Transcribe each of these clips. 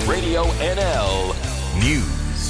Radio NL News.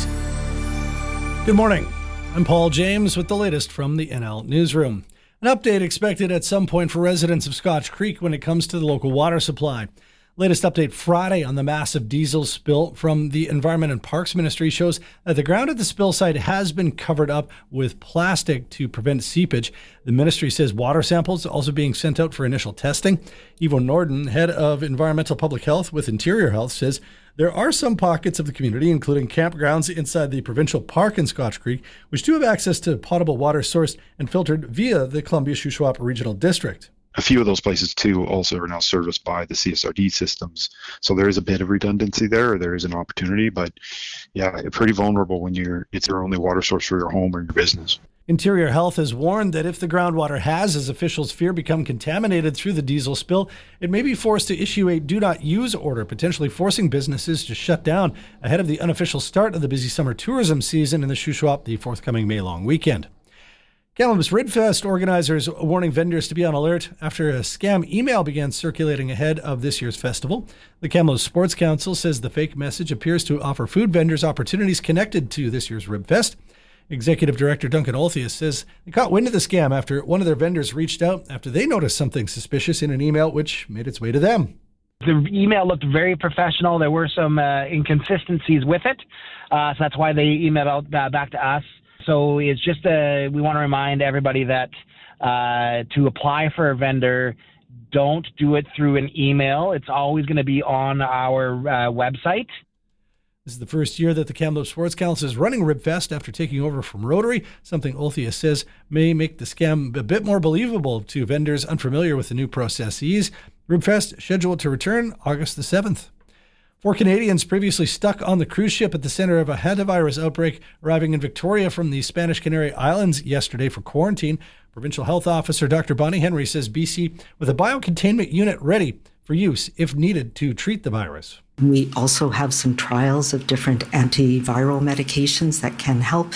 Good morning. I'm Paul James with the latest from the NL Newsroom. An update expected at some point for residents of Scotch Creek when it comes to the local water supply. Latest update Friday on the massive diesel spill from the Environment and Parks Ministry shows that the ground at the spill site has been covered up with plastic to prevent seepage. The ministry says water samples are also being sent out for initial testing. Ivo Norden, head of Environmental Public Health with Interior Health, says there are some pockets of the community, including campgrounds inside the provincial park in Scotch Creek, which do have access to potable water sourced and filtered via the Columbia-Shuswap Regional District. A few of those places, too, also are now serviced by the CSRD systems. So there is a bit of redundancy there, or there is an opportunity. But yeah, pretty vulnerable when it's your only water source for your home or your business. Interior Health has warned that if the groundwater has, as officials fear, become contaminated through the diesel spill, it may be forced to issue a do-not-use order, potentially forcing businesses to shut down ahead of the unofficial start of the busy summer tourism season in the Shuswap, the forthcoming May long weekend. Kamloops Ridfest organizers warning vendors to be on alert after a scam email began circulating ahead of this year's festival. The Kamloops Sports Council says the fake message appears to offer food vendors opportunities connected to this year's Ribfest. Executive Director Duncan Olthius says they caught wind of the scam after one of their vendors reached out after they noticed something suspicious in an email which made its way to them. The email looked very professional. There were some inconsistencies with it, so that's why they emailed out back to us. So it's just we want to remind everybody that to apply for a vendor, don't do it through an email. It's always going to be on our website. This is the first year that the Kamloops Sports Council is running Ribfest after taking over from Rotary, something Olthius says may make the scam a bit more believable to vendors unfamiliar with the new processes. Ribfest scheduled to return August the 7th. 4 Canadians previously stuck on the cruise ship at the center of a hantavirus outbreak arriving in Victoria from the Spanish Canary Islands yesterday for quarantine. Provincial Health Officer Dr. Bonnie Henry says BC with a biocontainment unit ready for use if needed to treat the virus. We also have some trials of different antiviral medications that can help.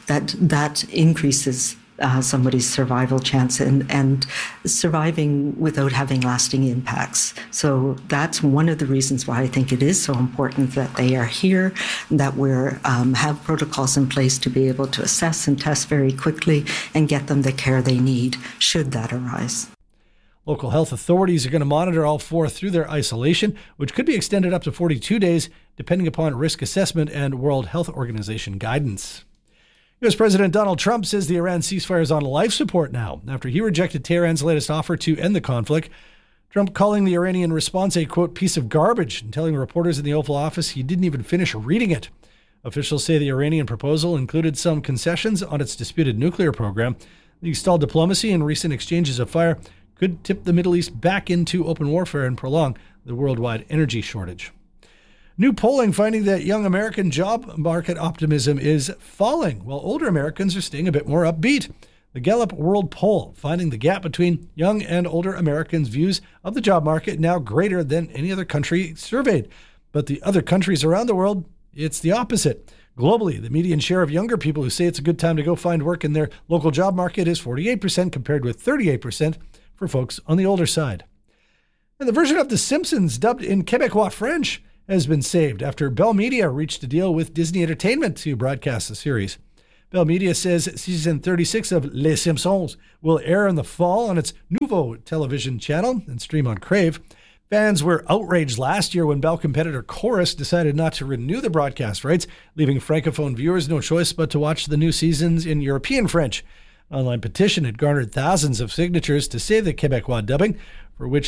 That increases somebody's survival chance and surviving without having lasting impacts. So that's one of the reasons why I think it is so important that they are here, that we have protocols in place to be able to assess and test very quickly and get them the care they need should that arise. Local health authorities are going to monitor all 4 through their isolation, which could be extended up to 42 days, depending upon risk assessment and World Health Organization guidance. U.S. President Donald Trump says the Iran ceasefire is on life support now after he rejected Tehran's latest offer to end the conflict. Trump calling the Iranian response a, quote, piece of garbage and telling reporters in the Oval Office he didn't even finish reading it. Officials say the Iranian proposal included some concessions on its disputed nuclear program. The stalled diplomacy and recent exchanges of fire could tip the Middle East back into open warfare and prolong the worldwide energy shortage. New polling finding that young American job market optimism is falling, while older Americans are staying a bit more upbeat. The Gallup World Poll finding the gap between young and older Americans' views of the job market now greater than any other country surveyed. But the other countries around the world, it's the opposite. Globally, the median share of younger people who say it's a good time to go find work in their local job market is 48% compared with 38% for folks on the older side. And the version of The Simpsons dubbed in Quebecois French has been saved after Bell Media reached a deal with Disney Entertainment to broadcast the series. Bell Media says season 36 of Les Simpsons will air in the fall on its Nouveau television channel and stream on Crave. Fans were outraged last year when Bell competitor Chorus decided not to renew the broadcast rights, leaving Francophone viewers no choice but to watch the new seasons in European French. An online petition had garnered thousands of signatures to save the Quebecois dubbing, for which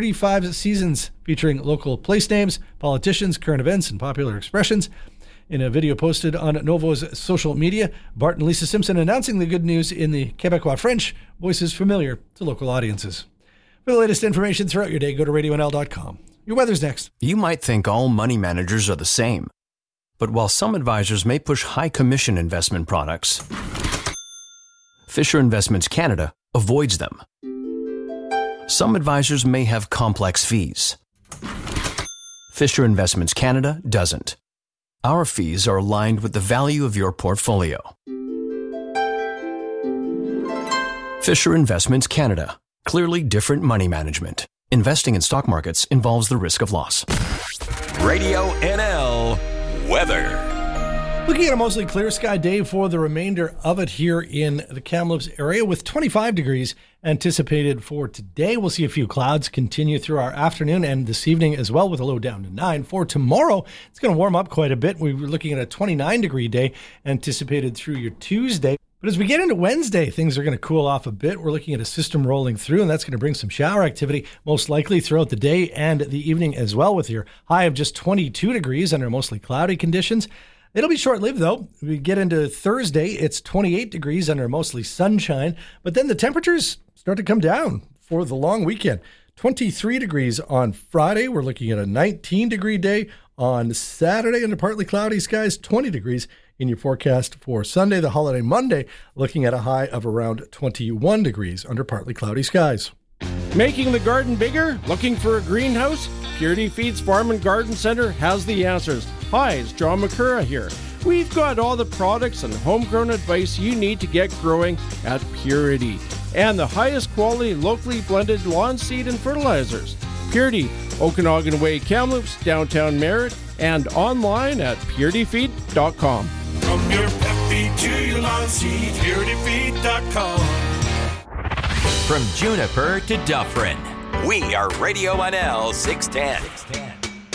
35 seasons featuring local place names, politicians, current events, and popular expressions. In a video posted on Novo's social media, Bart and Lisa Simpson announcing the good news in the Quebecois French, voices familiar to local audiences. For the latest information throughout your day, go to radionl.com. Your weather's next. You might think all money managers are the same. But while some advisors may push high commission investment products, Fisher Investments Canada avoids them. Some advisors may have complex fees. Fisher Investments Canada doesn't. Our fees are aligned with the value of your portfolio. Fisher Investments Canada. Clearly different money management. Investing in stock markets involves the risk of loss. Radio NL weather. Looking at a mostly clear sky day for the remainder of it here in the Kamloops area with 25 degrees anticipated for today. We'll see a few clouds continue through our afternoon and this evening as well with a low down to 9. For tomorrow, it's going to warm up quite a bit. We were looking at a 29-degree day anticipated through your Tuesday. But as we get into Wednesday, things are going to cool off a bit. We're looking at a system rolling through, and that's going to bring some shower activity, most likely throughout the day and the evening as well, with your high of just 22 degrees under mostly cloudy conditions. It'll be short-lived, though. We get into Thursday, it's 28 degrees under mostly sunshine, but then the temperatures start to come down for the long weekend. 23 degrees on Friday. We're looking at a 19-degree day on Saturday under partly cloudy skies, 20 degrees in your forecast for Sunday, the holiday Monday, looking at a high of around 21 degrees under partly cloudy skies. Making the garden bigger? Looking for a greenhouse? Purity Feeds Farm and Garden Center has the answers. Hi, it's John McCurra here. We've got all the products and homegrown advice you need to get growing at Purity. And the highest quality locally blended lawn seed and fertilizers. Purity, Okanagan Way, Kamloops, downtown Merritt, and online at purityfeed.com. From your pet feed to your lawn seed, purityfeed.com. From Juniper to Dufferin, we are Radio NL 610.